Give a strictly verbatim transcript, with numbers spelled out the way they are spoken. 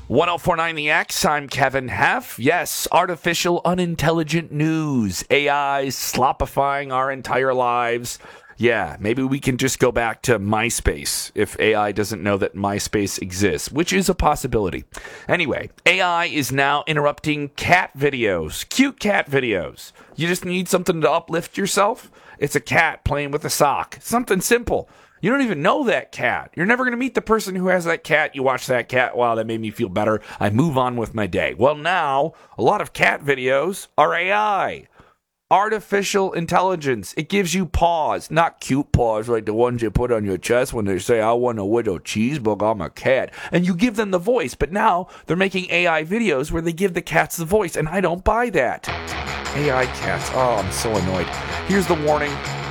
one oh four point nine The X, I'm Kevin Heff. Yes, artificial unintelligent news. A I sloppifying our entire lives. Yeah, maybe we can just go back to MySpace if A I doesn't know that MySpace exists, which is a possibility. Anyway, A I is now interrupting cat videos, cute cat videos. You just need something to uplift yourself? It's a cat playing with a sock. Something simple. You don't even know that cat. You're never going to meet the person who has that cat. You watch that cat. Wow, that made me feel better. I move on with my day. Well, now, a lot of cat videos are A I. Artificial intelligence. It gives you paws, not cute paws like the ones you put on your chest when they say, I want a widow cheeseburger, I'm a cat. And you give them the voice, but now they're making A I videos where they give the cats the voice, and I don't buy that. A I cats. Oh, I'm so annoyed. Here's the warning.